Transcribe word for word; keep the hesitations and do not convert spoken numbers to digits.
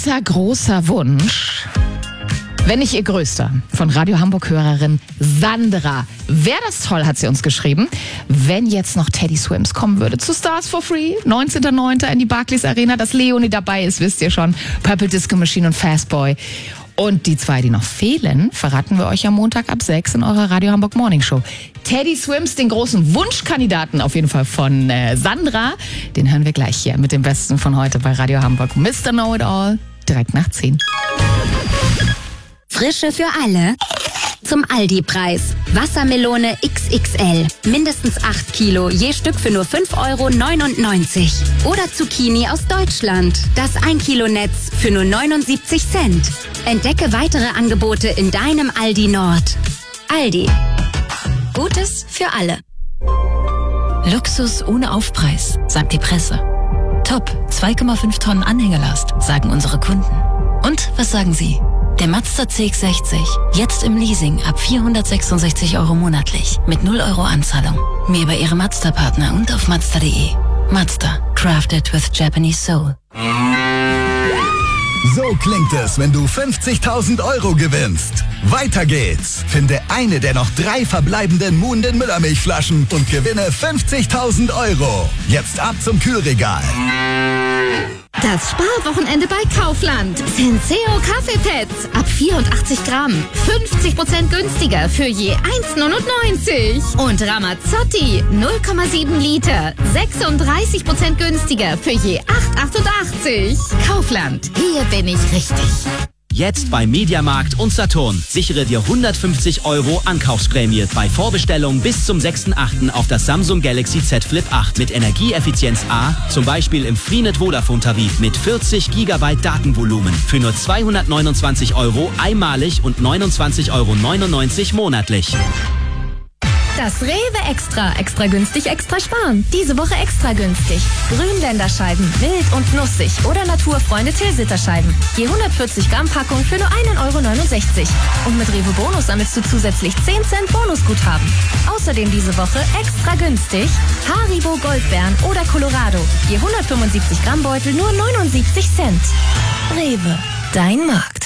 Unser großer Wunsch, wenn nicht ihr größter, von Radio Hamburg-Hörerin Sandra. Wäre das toll, hat sie uns geschrieben, wenn jetzt noch Teddy Swims kommen würde zu Stars for Free, neunzehnter neunter in die Barclays Arena, dass Leonie dabei ist, wisst ihr schon, Purple Disco Machine und Fastboy. Und die zwei, die noch fehlen, verraten wir euch am Montag ab sechs in eurer Radio Hamburg Morning Show. Teddy Swims, den großen Wunschkandidaten auf jeden Fall von äh, Sandra, den hören wir gleich hier mit dem Besten von heute bei Radio Hamburg. Mister Know-it-all, direkt nach zehn. Frische für alle. Zum Aldi-Preis. Wassermelone X X L. Mindestens acht Kilo, je Stück für nur fünf Euro neunundneunzig. Oder Zucchini aus Deutschland. Das ein Kilo Netz für nur neunundsiebzig Cent. Entdecke weitere Angebote in deinem Aldi Nord. Aldi. Gutes für alle. Luxus ohne Aufpreis, sagt die Presse. Top, zwei Komma fünf Tonnen Anhängelast, sagen unsere Kunden. Und was sagen Sie? Der Mazda C X sechzig, jetzt im Leasing ab vierhundertsechsundsechzig Euro monatlich, mit null Euro Anzahlung. Mehr bei Ihrem Mazda-Partner und auf Mazda punkt de. Mazda, crafted with Japanese soul. So klingt es, wenn du fünfzigtausend Euro gewinnst. Weiter geht's. Finde eine der noch drei verbleibenden Muhnden Müllermilchflaschen und gewinne fünfzigtausend Euro. Jetzt ab zum Kühlregal. Das Sparwochenende bei Kaufland. Senseo Kaffeepads ab vierundachtzig Gramm. fünfzig Prozent günstiger für je eins neunundneunzig. Und Ramazzotti null Komma sieben Liter. sechsunddreißig Prozent günstiger für je acht achtundachtzig. Kaufland. Hier bin ich richtig. Jetzt bei Mediamarkt und Saturn. Sichere dir hundertfünfzig Euro Ankaufsprämie bei Vorbestellung bis zum sechsten achten auf das Samsung Galaxy Z Flip acht mit Energieeffizienz A, zum Beispiel im Freenet Vodafone Tarif mit vierzig Gigabyte Datenvolumen für nur zweihundertneunundzwanzig Euro einmalig und neunundzwanzig Euro neunundneunzig monatlich. Das Rewe Extra. Extra günstig, extra sparen. Diese Woche extra günstig. Grünländerscheiben, wild und nussig oder Naturfreunde Tilsiterscheiben. Je hundertvierzig Gramm Packung für nur ein Euro neunundsechzig. Und mit Rewe Bonus sammelst du zusätzlich zehn Cent Bonusguthaben. Außerdem diese Woche extra günstig Haribo Goldbeeren oder Colorado. Je hundertfünfundsiebzig Gramm Beutel nur neunundsiebzig Cent. Rewe, dein Markt.